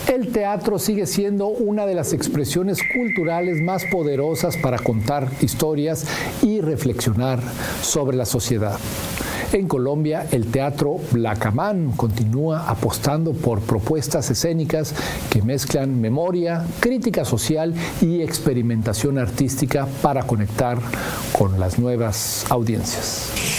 El teatro sigue siendo una de las expresiones culturales más poderosas para contar historias y reflexionar sobre la sociedad. En Colombia, el teatro Blackaman continúa apostando por propuestas escénicas que mezclan memoria, crítica social y experimentación artística para conectar con las nuevas audiencias.